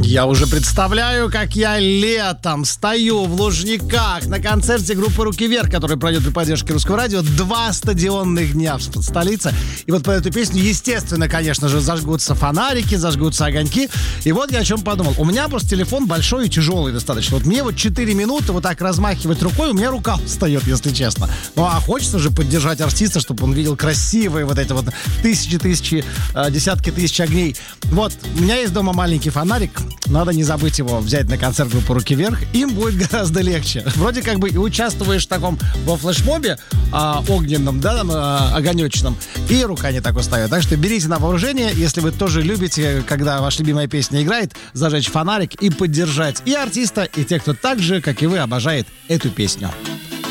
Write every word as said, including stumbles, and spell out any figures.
Я уже представляю, как я летом стою в Лужниках на концерте группы «Руки вверх», который пройдет при поддержке Русского радио. Два стадионных дня в столице. И вот по эту песню, естественно, конечно же, зажгутся фонарики, зажгутся огоньки. И вот я о чем подумал. У меня просто телефон большой и тяжелый достаточно. Вот мне вот четыре минуты вот так размахивать рукой, у меня рука устает, если честно. Ну а хочется же поддержать артиста, чтобы он видел красивые вот эти вот тысячи-тысячи, десятки тысяч огней. Вот, у меня есть дома маленький фонарик. Надо не забыть его взять на концерт группы «Руки вверх». Им будет гораздо легче. Вроде как бы и участвуешь в таком во флешмобе а, огненном, да, там, а, огонечном, и рука не так устает. Так что берите на вооружение, если вы тоже любите, когда ваша любимая песня играет, зажечь фонарик и поддержать и артиста, и тех, кто так же, как и вы, обожает эту песню.